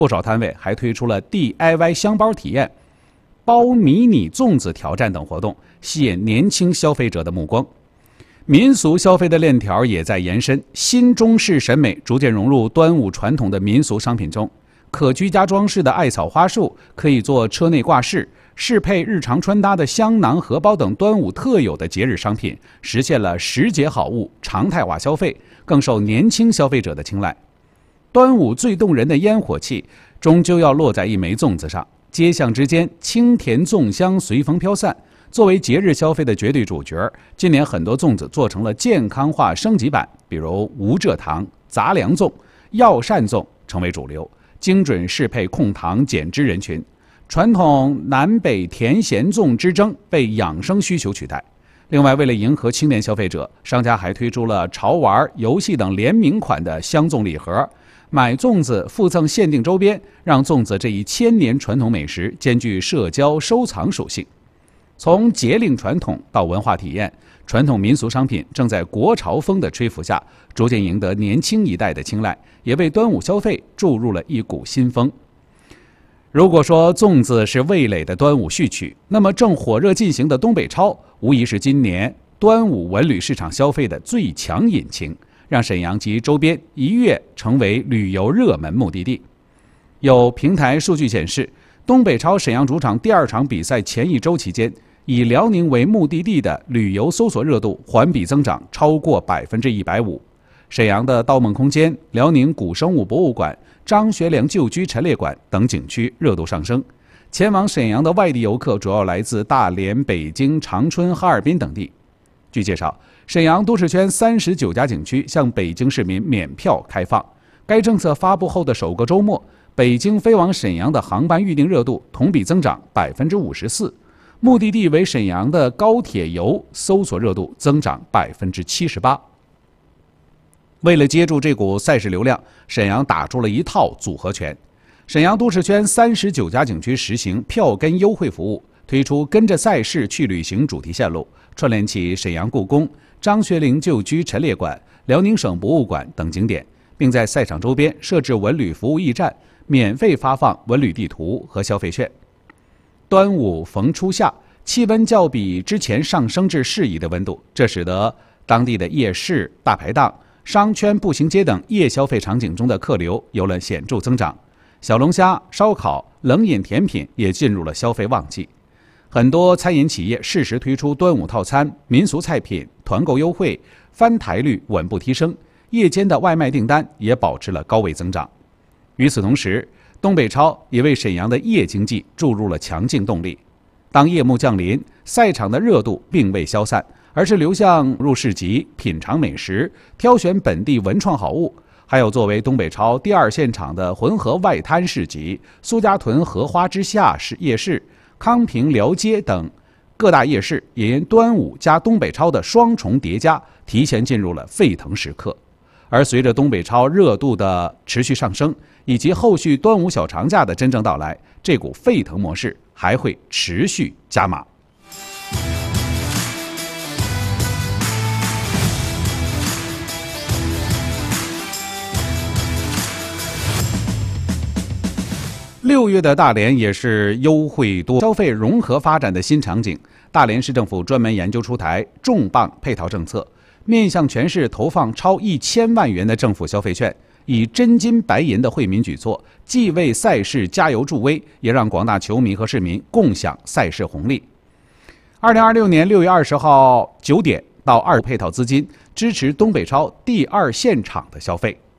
不少摊位还推出了 DIY 箱包体验、包迷你粽子挑战等活动，吸引年轻消费者的目光。民俗消费的链条也在延伸，新中式审美逐渐融入端午传统的民俗商品中。可居家装饰的艾草花束可以做车内挂饰，适配日常穿搭的香囊、荷包等端午特有的节日商品，实现了时节好物常态化消费，更受年轻消费者的青睐。端午最动人的烟火气，终究要落在一枚粽子上。街巷之间，清甜粽香随风飘散。作为节日消费的绝对主角，今年很多粽子做成了健康化升级版，比如无蔗糖、杂粮粽、药膳粽成为主流，精准适配控糖减脂人群。传统南北甜咸粽之争被养生需求取代。另外，为了迎合青年消费者，商家还推出了潮玩、游戏等联名款的香粽礼盒，买粽子附赠限定周边，让粽子这一1000年传统美食兼具社交收藏属性。从节令传统到文化体验，传统民俗商品正在国潮风的吹拂下，逐渐赢得年轻一代的青睐，也为端午消费注入了一股新风。如果说粽子是味蕾的端午序曲，那么正火热进行的东北超无疑是今年端午文旅市场消费的最强引擎，让沈阳及周边一跃成为旅游热门目的地。有平台数据显示，东北超沈阳主场第2场比赛前1周期间，以辽宁为目的地的旅游搜索热度环比增长超过150%。沈阳的盗梦空间、辽宁古生物博物馆、张学良旧居陈列馆等景区热度上升。前往沈阳的外地游客主要来自大连、北京、长春、哈尔滨等地。据介绍，沈阳都市圈39家景区向北京市民免票开放。该政策发布后的首个周末，北京飞往沈阳的航班预订热度同比增长54%，目的地为沈阳的高铁游搜索热度增长78%。为了接住这股赛事流量，沈阳打出了一套组合拳。沈阳都市圈39家景区实行票根优惠服务，推出跟着赛事去旅行主题线路，串联起沈阳故宫、张学良旧居陈列馆、辽宁省博物馆等景点，并在赛场周边设置文旅服务驿站，免费发放文旅地图和消费券。端午逢初夏，气温较比之前上升至适宜的温度，这使得当地的夜市、大排档、商圈、步行街等夜消费场景中的客流有了显著增长。小龙虾、烧烤、冷饮甜品也进入了消费旺季。很多餐饮企业适时推出端午套餐、民俗菜品、团购优惠，翻台率稳步提升，夜间的外卖订单也保持了高位增长。与此同时，东北超也为沈阳的夜经济注入了强劲动力。当夜幕降临，赛场的热度并未消散，而是流向入市集、品尝美食、挑选本地文创好物，还有作为东北超第2现场的浑河外滩市集、苏家屯荷花之下夜市、康平辽街等各大夜市，也因端午加东北超的双重叠加，提前进入了沸腾时刻。而随着东北超热度的持续上升，以及后续端午小长假的真正到来，这股沸腾模式还会持续加码。6月的大连也是优惠多、消费融合发展的新场景。大连市政府专门研究出台重磅配套政策，面向全市投放超1000万元的政府消费券，以真金白银的惠民举措，既为赛事加油助威，也让广大球迷和市民共享赛事红利。2026年6月20号9点到2配套资金，支持东北超第2现场的消费。